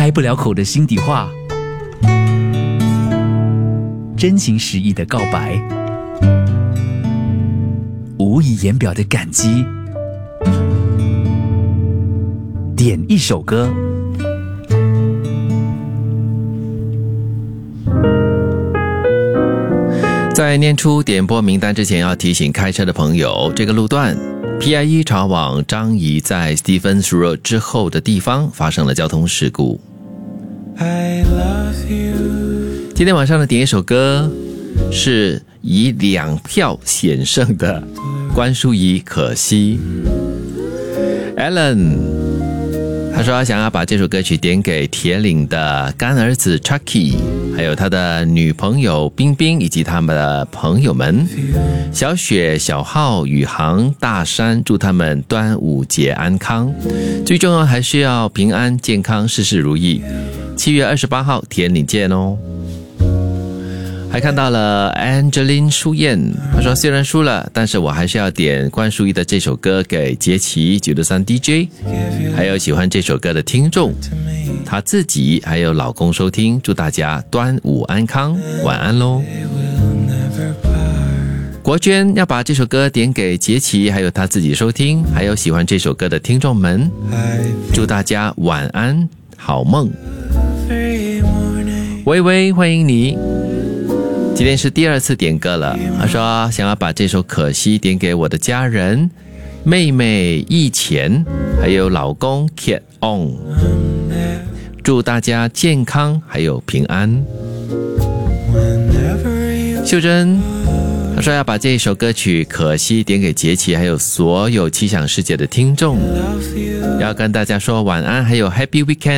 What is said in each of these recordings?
开不了口的心底话，真情实意的告白，无以言表的感激，点一首歌。 在念出点播名单之前，要提醒开车的朋友，这个路段 PIE 朝往樟宜在 Stephens Road 之后的地方发生了交通事故。今天晚上的点一首歌是以2票险胜的关淑怡，可惜。Alan 他说想要把这首歌曲点给铁岭的干儿子 Chucky， 还有他的女朋友冰冰以及他们的朋友们小雪、小浩、宇航、大山，祝他们端午节安康，最重要还是要平安健康，事事如意。7月28号铁岭见哦。还看到了 Angeline 舒燕，她说虽然输了，但是我还是要点关淑怡的这首歌给杰奇963 DJ， 还有喜欢这首歌的听众，她自己还有老公收听，祝大家端午安康，晚安咯。国娟要把这首歌点给杰奇，还有她自己收听，还有喜欢这首歌的听众们，祝大家晚安好梦。微微欢迎你，今天是第2次点歌了，他说想要把这首可惜点给我的家人妹妹易钱，还有老公 Kit On， 祝大家健康还有平安。秀珍他说要把这首歌曲可惜点给杰奇，还有所有气象世界的听众，要跟大家说晚安，还有 Happy Weekend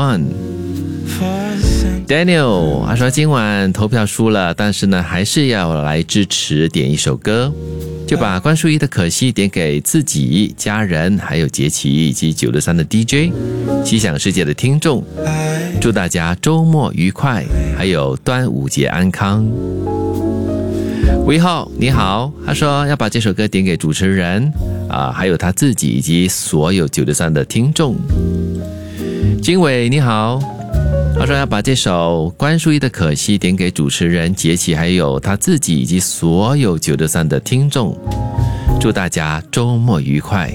everyone。Daniel 他说今晚投票输了，但是呢还是要来支持点一首歌，就把关淑怡的可惜点给自己、家人，还有杰奇以及963的 DJ 气象世界的听众，祝大家周末愉快，还有端午节安康。魏浩你好，他说要把这首歌点给主持人还有他自己以及所有963的听众。金伟你好，他说要把这首关淑怡的可惜点给主持人杰奇，还有他自己以及所有963的听众，祝大家周末愉快。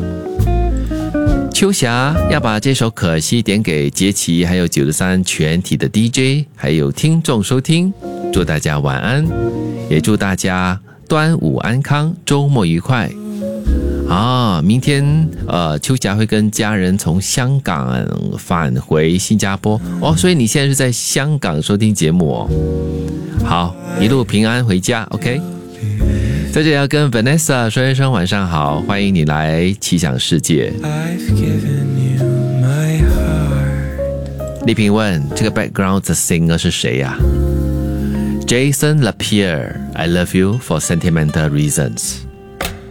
秋霞要把这首可惜点给杰奇，还有963全体的 DJ 还有听众收听，祝大家晚安，也祝大家端午安康，周末愉快。明天秋霞会跟家人从香港返回新加坡所以你现在是在香港收听节目哦。好，一路平安回家 OK。 在这里要跟 Vanessa 说一声晚上好，欢迎你来气象世界。丽萍问这个 background 的 singer 是谁呀？Jason Lapierre I love you for sentimental reasons。